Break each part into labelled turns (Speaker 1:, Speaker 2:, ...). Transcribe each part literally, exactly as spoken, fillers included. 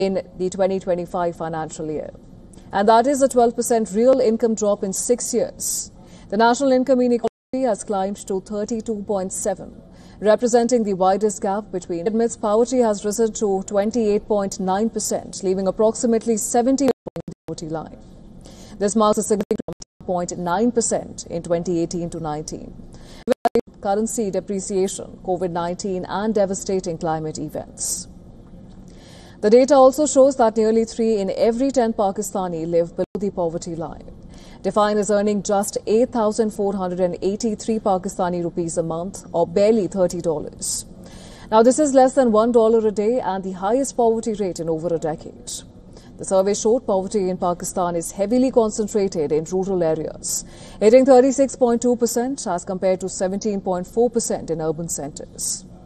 Speaker 1: in the twenty twenty-five financial year. And that is a twelve percent real income drop in six years. The national income inequality has climbed to thirty-two point seven, representing the widest gap between. Admits poverty has risen to twenty-eight point nine percent, leaving approximately seventy percent the poverty line. This marks a significant drop of zero point nine percent in twenty eighteen to nineteen. Currency depreciation, COVID nineteen and devastating climate events. The data also shows that nearly three in every ten Pakistani live below the poverty line, defined as earning just eight thousand four hundred eighty-three Pakistani rupees a month, or barely thirty dollars. Now, this is less than one dollar a day and the highest poverty rate in over a decade. The survey showed poverty in Pakistan is heavily concentrated in rural areas, hitting thirty-six point two percent as compared to seventeen point four percent in urban centres.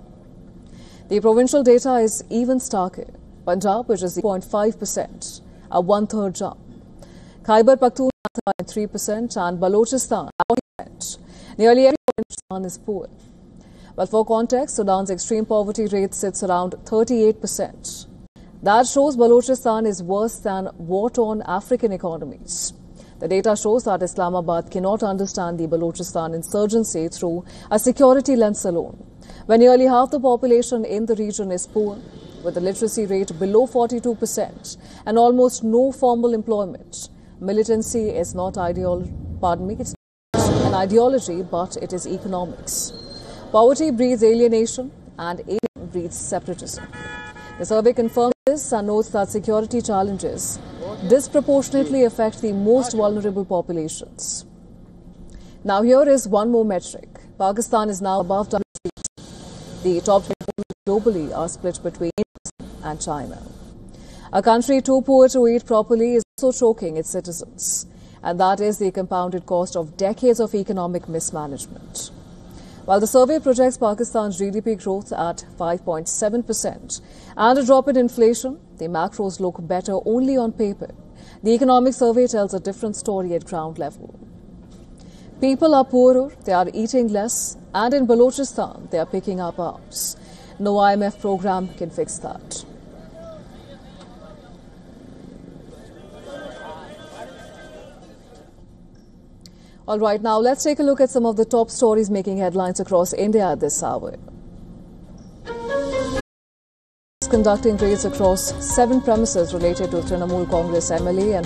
Speaker 1: The provincial data is even starker. Punjab, which is zero point five percent, a one-third jump. Khyber Pakhtunkhwa at three percent and Balochistan at forty percent. Nearly every Pakistan is poor. But for context, Sudan's extreme poverty rate sits around thirty-eight percent. That shows Balochistan is worse than war-torn African economies. The data shows that Islamabad cannot understand the Balochistan insurgency through a security lens alone, when nearly half the population in the region is poor, with a literacy rate below forty-two percent and almost no formal employment. Militancy is not ideal, pardon me, it's not an ideology, but it is economics. Poverty breeds alienation and alien breeds separatism. The survey confirms this and notes that security challenges disproportionately affect the most vulnerable populations. Now here is one more metric. Pakistan is now above W T O. The top globally are split between India and China. A country too poor to eat properly is also choking its citizens, and that is the compounded cost of decades of economic mismanagement. While the survey projects Pakistan's G D P growth at five point seven percent and a drop in inflation, the macros look better only on paper. The economic survey tells a different story at ground level. People are poorer, they are eating less, and in Balochistan, they are picking up arms. No I M F program can fix that. All right, now let's take a look at some of the top stories making headlines across India at this hour. Conducting raids across seven premises related to Trinamool Congress M L A and